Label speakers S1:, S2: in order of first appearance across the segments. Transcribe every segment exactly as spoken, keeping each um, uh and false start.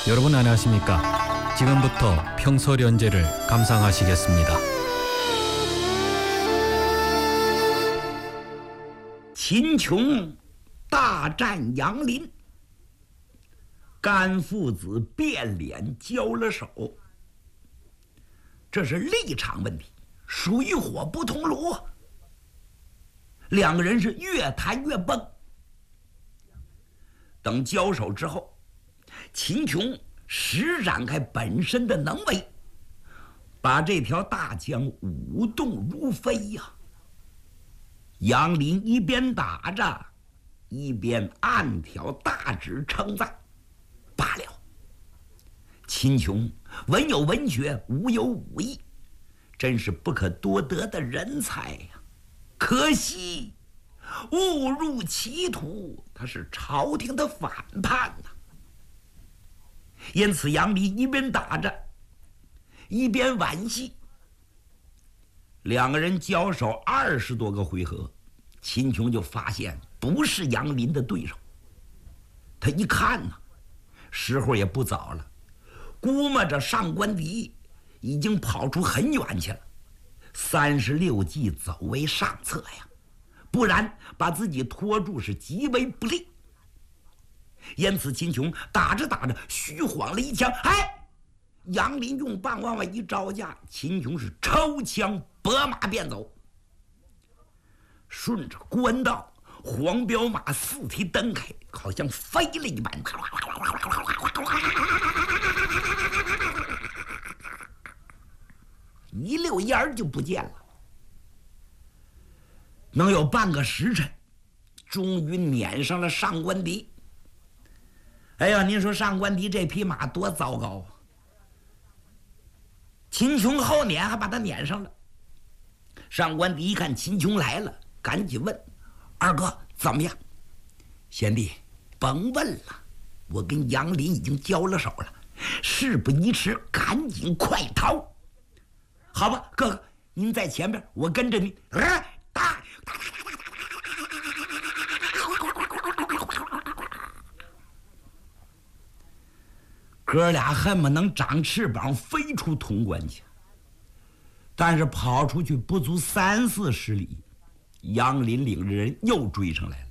S1: 여러분 안녕하십니까? 지금부터 평설연재를 감상하시겠습니다.
S2: 秦琼大战杨林，甘父子变脸交了手，这是立场问题，水火不同炉啊！两个人是越谈越崩。等交手之后，秦琼施展开本身的能为，把这条大江舞动如飞呀、啊。杨林一边打着，一边暗挑大指称赞。罢了，秦琼文有文学，武有武艺，真是不可多得的人才呀、啊！可惜误入歧途，他是朝廷的反叛呐、啊。因此，杨林一边打着，一边惋惜。两个人交手二十多个回合，秦琼就发现不是杨林的对手。他一看呢、啊，时候也不早了，估摸着上官迪已经跑出很远去了，三十六计走为上策呀，不然把自己拖住是极为不利。因此，秦琼打着打着，虚晃了一枪，哎！杨林用棒往外一招架，秦琼是抽枪拨马便走。顺着官道，黄骠马四蹄蹬开，好像飞了一般，一溜烟儿就不见了。能有半个时辰，终于撵上了上官迪。哎呀，您说上官迪这匹马多糟糕啊！秦琼后撵还把他撵上了。上官迪一看秦琼来了，赶紧问：“二哥怎么样？”贤弟，甭问了，我跟杨林已经交了手了，事不宜迟，赶紧快逃。好吧，哥哥，您在前边，我跟着您。啊，打！哥俩恨不能长翅膀飞出潼关去，但是跑出去不足三四十里，杨林领着人又追上来了。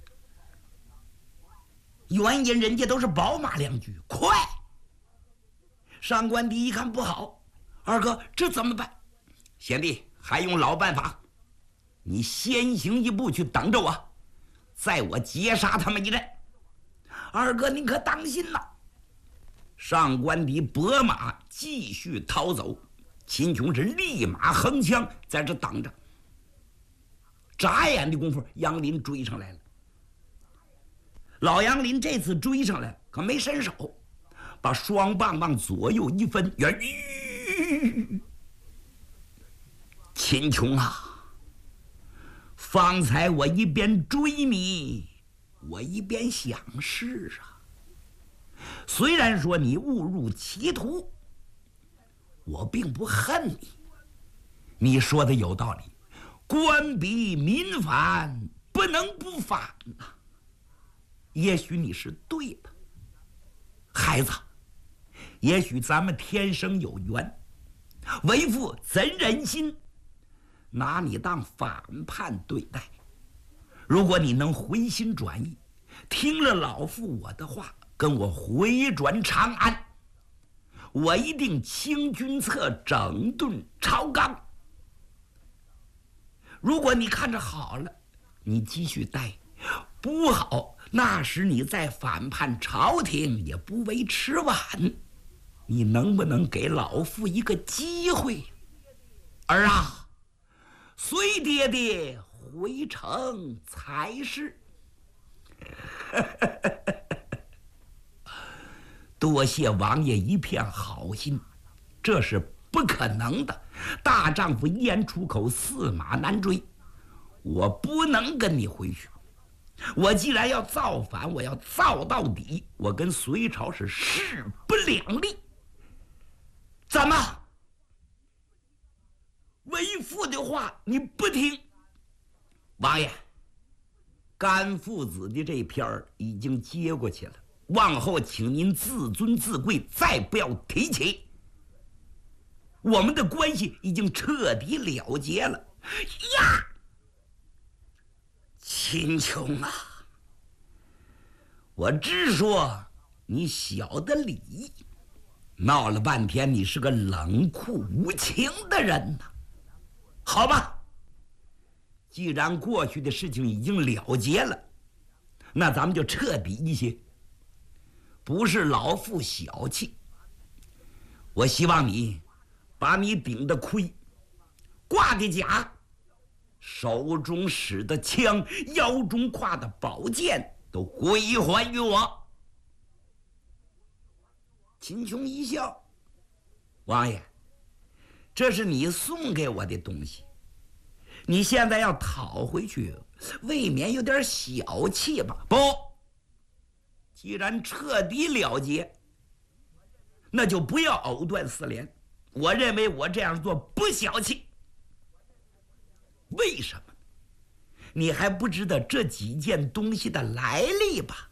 S2: 原因人家都是宝马良驹，快！上官迪一看不好，二哥这怎么办？贤弟还用老办法，你先行一步去等着我，在我截杀他们一阵。二哥您可当心呐！上官迪拨马继续逃走，秦琼是立马横枪在这等着。眨眼的功夫，杨林追上来了。老杨林这次追上来可没伸手，把双棒棒左右一分，原秦琼啊，方才我一边追你，我一边想事啊。虽然说你误入歧途，我并不恨你。你说的有道理，官逼民反，不能不反呐、啊。也许你是对的，孩子，也许咱们天生有缘，为父怎忍心拿你当反叛对待？如果你能回心转意，听了老父我的话，跟我回转长安，我一定清君侧，整顿朝纲。如果你看着好了，你继续待；不好，那时你再反叛朝廷也不为迟晚。你能不能给老父一个机会？儿啊，随爹爹回城才是。多谢王爷一片好心，这是不可能的。大丈夫言出口，驷马难追。我不能跟你回去，我既然要造反，我要造到底。我跟隋朝是势不两立。怎么？为父的话你不听？王爷，甘父子的这篇儿已经接过去了， 往后请您自尊自贵，再不要提起。我们的关系已经彻底了结了呀，秦琼啊，我直说你晓得理，闹了半天你是个冷酷无情的人呐。好吧，既然过去的事情已经了结了，那咱们就彻底一些。不是老夫小气，我希望你把你顶的盔、挂的甲、手中使的枪、腰中挎的宝剑都归还于我。秦琼一笑：“王爷，这是你送给我的东西，你现在要讨回去，未免有点小气吧？”不，既然彻底了结，那就不要藕断丝连。我认为我这样做不小气。为什么？你还不知道这几件东西的来历吧？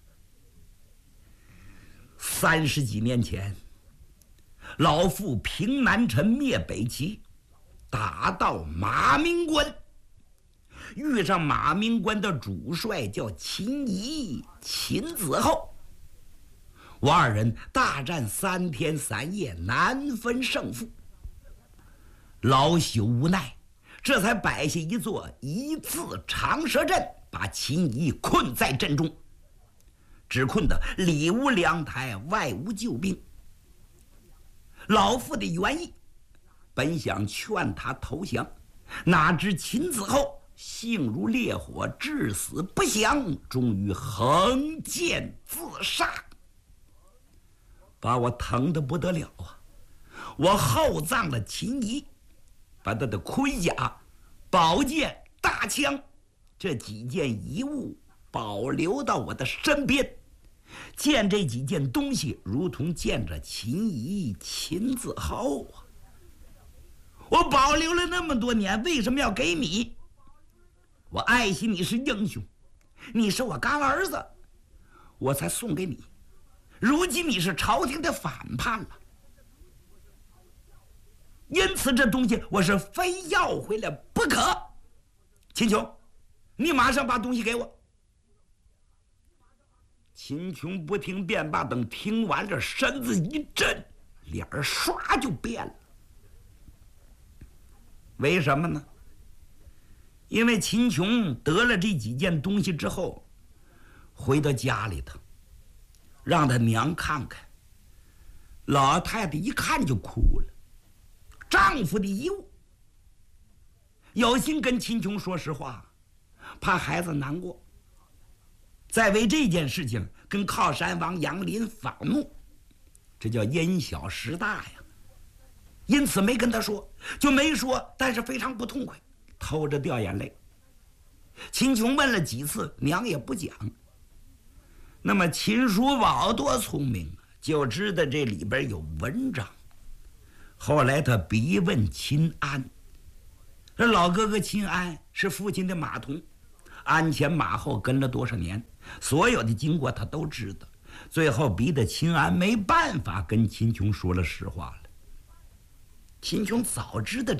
S2: 三十几年前，老夫平南陈灭北齐，打到马鸣关，遇上马鸣关的主帅叫秦仪、秦子厚。我二人大战三天三夜，难分胜负。老朽无奈，这才摆下一座一字长蛇阵，把秦仪困在阵中，只困得里无粮台，外无救兵。老夫的原意本想劝他投降，哪知秦子厚性如烈火，至死不降，终于横剑自杀，把我疼得不得了啊！我厚葬了秦仪，把他的盔甲、宝剑、大枪这几件遗物保留到我的身边，见这几件东西如同见着秦仪、秦子厚啊！我保留了那么多年，为什么要给你？我爱惜你是英雄，你是我干儿子，我才送给你。如今你是朝廷的反叛了，因此这东西我是非要回来不可。秦琼，你马上把东西给我。秦琼不听便罢，等听完这身子一震，脸儿唰就变了。为什么呢？因为秦琼得了这几件东西之后，回到家里头，让他娘看看。老太太一看就哭了，丈夫的遗物，有心跟秦琼说实话，怕孩子难过，再为这件事情跟靠山王杨林反目，这叫因小失大呀。因此没跟他说，就没说，但是非常不痛快，偷着掉眼泪。秦琼问了几次，娘也不讲。那么秦叔宝多聪明啊，就知道这里边有文章。后来他逼问秦安，这老哥哥秦安是父亲的马童，鞍前马后跟了多少年，所有的经过他都知道。最后逼得秦安没办法跟秦琼说了实话了。秦琼早知道这